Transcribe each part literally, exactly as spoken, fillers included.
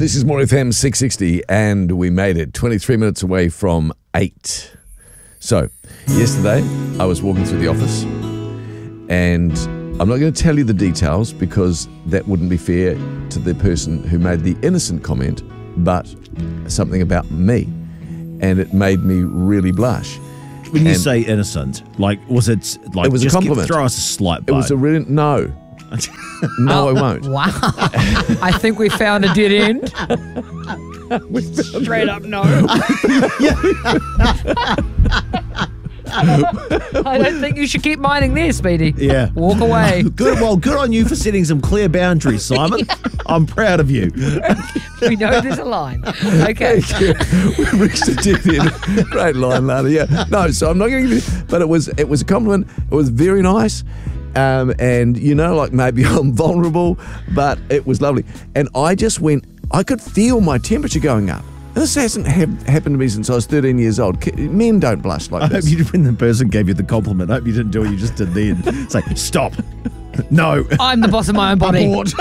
This is More F M six sixty, and we made it twenty-three minutes away from eight. So, yesterday, I was walking through the office, and I'm not going to tell you the details because that wouldn't be fair to the person who made the innocent comment, but something about me, and it made me really blush. When you And say innocent, like, was it like It was a just compliment. Give, throw us a slight It bite. was a really, no. No, I won't. Wow. I think we found a dead end. Straight up no. I don't think you should keep mining there, Speedy. Yeah. Walk away. Good. Well, good on you for setting some clear boundaries, Simon. I'm proud of you. We know there's a line. Okay. We reached a dead end. Great line, Lana. Yeah. No, so I'm not going to give you, but it was it was a compliment. It was very nice. Um, and, you know, like maybe I'm vulnerable, but it was lovely. And I just went, I could feel my temperature going up. This hasn't ha- happened to me since I was thirteen years old. Ki- Men don't blush like I this. hope you, when the person gave you the compliment, I hope you didn't do what you just did then. It's like, stop. No. I'm the boss of my own body. Abort.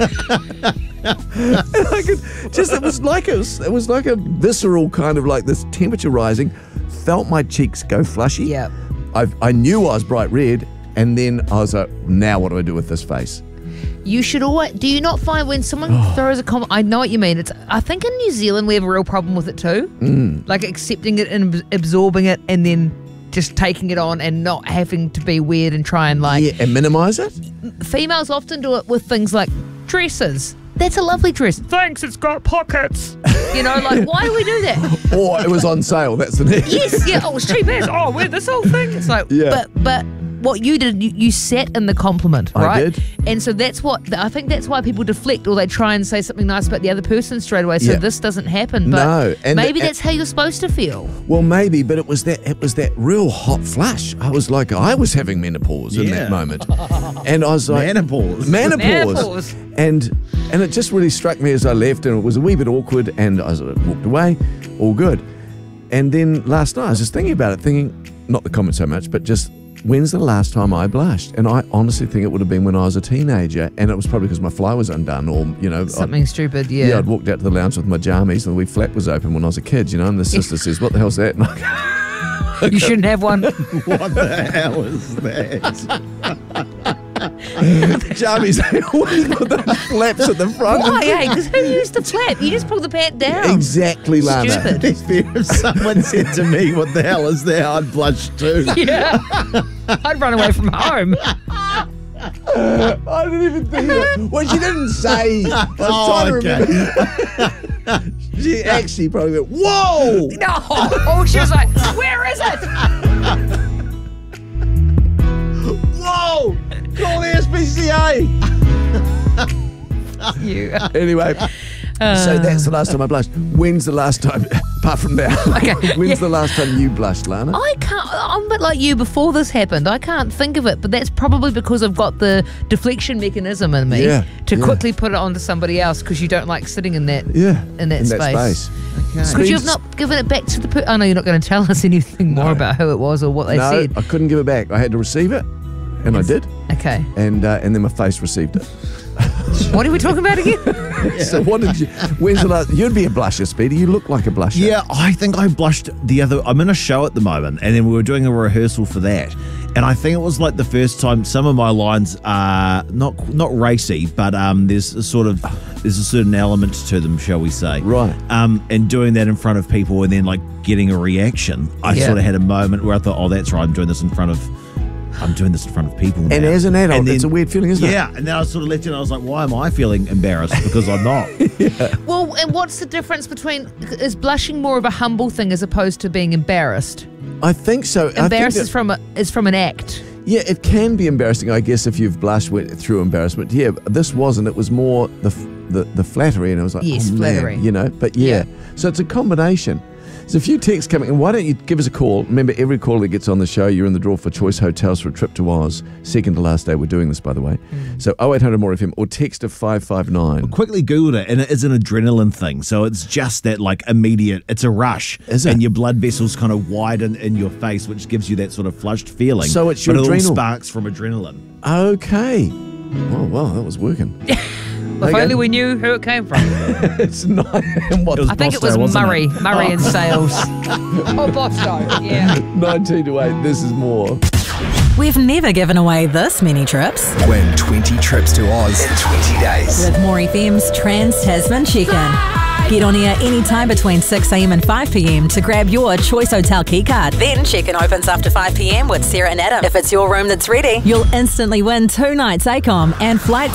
And I could just, it was like a, it was like a visceral kind of like this temperature rising. Felt my cheeks go flushy. Yeah. I I knew I was bright red, and then I was like, now what do I do with this face? You should always. Do you not find when someone throws a comment? I know what you mean. It's. I think in New Zealand we have a real problem with it too. Mm. Like accepting it and ab- absorbing it, and then just taking it on and not having to be weird and try and like. Yeah, and minimize it. Females often do it with things like dresses. That's a lovely dress. Thanks, it's got pockets. You know, like why do we do that? Or it was on sale. That's the next. Yes, yeah. Oh, it's cheap as. Oh, wear this whole thing. It's like, Yeah. but but. What you did, you, you sat in the compliment, I right? did. And so that's what, I think that's why people deflect or they try and say something nice about the other person straight away so Yeah. this doesn't happen. But No, and maybe the- that's how you're supposed to feel. Well, maybe, but it was that it was that real hot flush. I was like, I was having menopause in Yeah. that moment, and I was like, Menopause. menopause, Menopause. and and it just really struck me as I left, and it was a wee bit awkward, and I sort of walked away, all good. And then last night I was just thinking about it, thinking not the comment so much, but just. When's the last time I blushed? And I honestly think it would have been when I was a teenager, and it was probably because my fly was undone, or you know, Something I'd, stupid, yeah. yeah, I'd walked out to the lounge with my jammies, and the wee flap was open when I was a kid, you know. And the sister says, "What the hell's that?" And I You shouldn't have one. What the hell is that? jammies, they always got those flaps at the front. Why, hey? Because who used the flap? You just pull the pant down. Exactly, Lana. Stupid. It's fair if someone said to me, what the hell is that? I'd blush too. Yeah. I'd run away from home. I didn't even think of it. Well, she didn't say. I was Oh, trying to okay. remember. She actually probably went, whoa! No. Oh, she was like, where is it? Whoa! Call the S P C A! You. Anyway, so that's the last time I blushed. When's the last time, apart from now, Okay, when's yeah. the last time you blushed, Lana? I can't, I'm a bit like you before this happened. I can't think of it, but that's probably because I've got the deflection mechanism in me Yeah, to yeah. quickly put it onto somebody else because you don't like sitting in that Yeah, in that in space. that space. Could you have not given it back to the person? I know you're not going to tell us anything more about who it was or what they No, said. I couldn't give it back. I had to receive it, and I did, Okay. and uh, and then my face received it. What are we talking about again? So what did you? When's the last? You'd be a blusher, Speedy. You look like a blusher. Yeah, I think I blushed the other. I'm in a show at the moment, and then we were doing a rehearsal for that. And I think it was like the first time. Some of my lines are not not racy, but um, there's a sort of there's a certain element to them, shall we say? Right. Um, and doing that in front of people, and then like getting a reaction, I Yeah. sort of had a moment where I thought, oh, that's right. I'm doing this in front of. I'm doing this in front of people now. And as an adult, And then- it's a weird feeling, isn't it? Yeah, and then I sort of let you know, I was like, why am I feeling embarrassed? Because I'm not. Well, and what's the difference between, is blushing more of a humble thing as opposed to being embarrassed? I think so. I think Embarrassed that- is from a, is from an act. Yeah, it can be embarrassing, I guess, if you've blushed with, through embarrassment. Yeah, but this wasn't. It was more the f- the, the flattery, and I was like, Yes, oh, flattery. man, you know. But yeah. so it's a combination. There's a few texts coming in. Why don't you give us a call? Remember, every caller that gets on the show, you're in the draw for Choice Hotels for a trip to Oz. Second to last day we're doing this, by the way. Mm. So oh eight hundred more F M or text to five five nine. Quickly Googled it, and it is an adrenaline thing. So it's just that like immediate, it's a rush. Is it? And your blood vessels kind of widen in your face, which gives you that sort of flushed feeling. So it's your but it all adrenal- sparks from adrenaline. Okay. Oh, wow, that was working. If Okay. only we knew who it came from. It's not. What, It was I think it was Bosto, wasn't Murray. it? Murray in sales. Oh, Bosto. Yeah. nineteen to eight. This is more. We've never given away this many trips. Win twenty trips to Oz in twenty days. With More F M's Trans Tasman Check-In. Get on air anytime between six a.m. and five p.m. to grab your Choice Hotel keycard. Then check-in opens after five p.m. with Sarah and Adam. If it's your room that's ready, you'll instantly win two nights A COM and flights